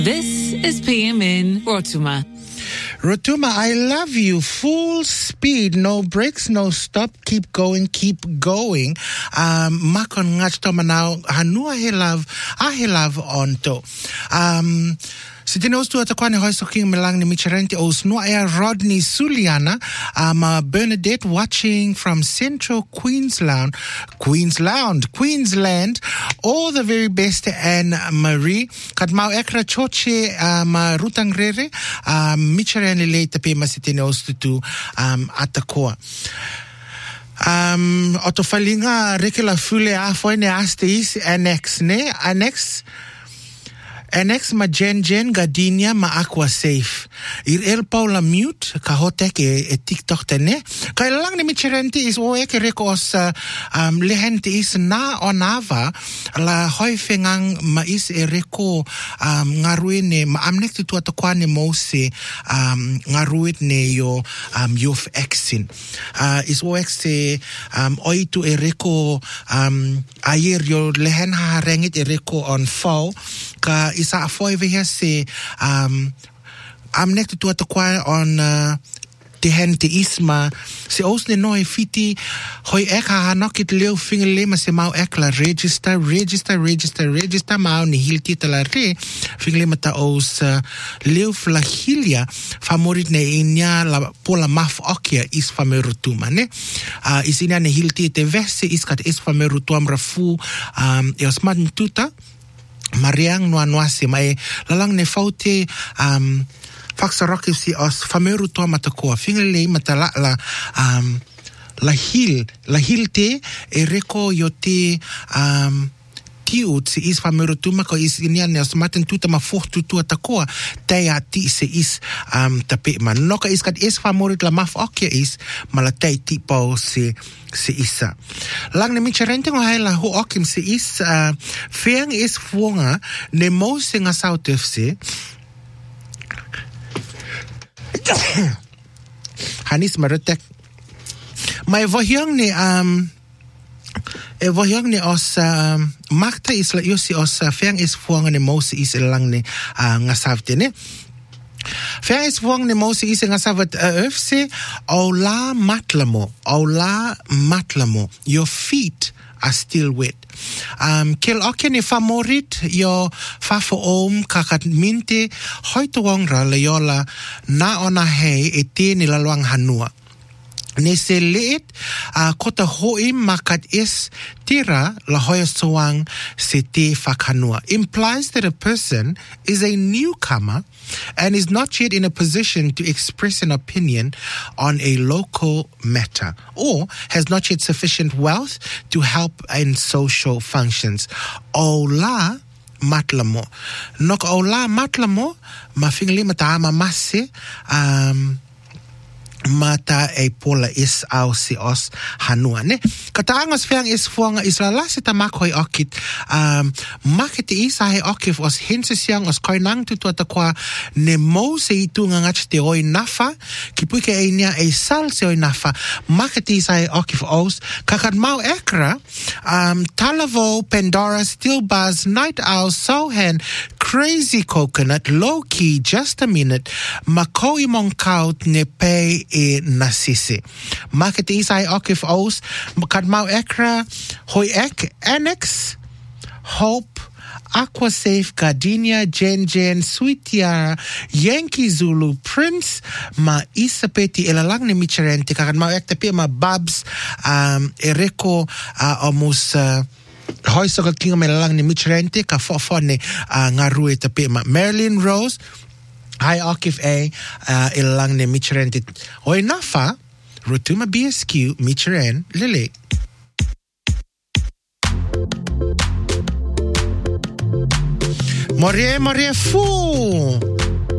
This is PMN Rotuma. Rotuma, I love you. Full speed, no brakes, no stop. Keep going, keep going. Makon ngach now. Hanua he love onto. Sitinos tu atakwane hoisoking melang ni Micherente os no air Rodney Suliana, Bernadette watching from Central Queensland, all the very best, and Marie Kadmau Ekra Choche Rutangrere Micherene late pe masitinos tu atakoa. Otofalinga rekela fule afoine asteis annex ma Jen Gardenia ma Aqua Safe. Ir Paula mute ka hotek e TikTok tene. Ka lang ni Micherente is o ek rekos lehente is na onava la hoifengang ma is reko ngaruene ma amnek tu atakwane mose ngaruet ne yo yof exin. Is o exe oitu reko ayer yo lehen ha rengit reko on fall ka isa afoi vehe se amnek tu atakwa on te hen te isma se osne noi fiti hoi eka hanokit leo fingerle ma se mau ekla register mau ni hilti tala re fingerle mata os leo flahilia famorit ne inya la pola maf okia is famerutuma ne isinya ne hilti te vese iskat is famerutuam rafu eosman tuta Mariang noanuasi mai lalang ne faute faksarokif si os fameru to matakoa fingerle matala la hil te e reko yote tiut se is fameru tuma ko is inian os maten tuta ma fortu tu atakoa tea ti se is tape man noka is kat is famorit la maf okia is malatei tipo se isa. Lang na Micherente ngo haila ho okim se is feang is fuanga ne mo singa south se Hanis marutek mai vohyang ne os makta is la yosi os feang is fuanga ne mo se is lang ne ngasavte ne Feang is fuang ne mo se is ngasavat se ola matlamo your feet are still wet. Kel okene famorit yo fafo om kakat minte hoito wangra le yola na ona hei e te ni lalwang hanua. Ne se leet kota hoi makat is tira la hoya soang se te fakanua implies that a person is a newcomer and is not yet in a position to express an opinion on a local matter or has not yet sufficient wealth to help in social functions. Ola matlamo. Nok ola matlamo mafingli mataama masse mata e pola is au si os hanua ne kataangos feang is fuanga is la lasita makoi okit market is ai okif os hinses yang os koinang tu atakwa ne mo se itu ngach te oi nafa kipuke e nia e sal se oi nafa market is ai okif os kakat mau ekra Talavo Pandora Still Buzz Night Owl Sohan Crazy Coconut Low Key Just a Minute Makoi Monkaut ne pe e nasise. Market isai okif os kadmau ekra hoi ek annex Hope Aqua Safe Gardenia Jen Sweet Tiara Yankee Zulu Prince ma isapeti elalang ni Micherente kadmau ek tapi ma Babs ereko almost hoisoka kinga melalang ni Micherente ka fofone ngarue tapi ma Marilyn Rose Hi Akif A ilang ne Micherente oi nafa Rotuma BSQ Micheren Lele Morie fu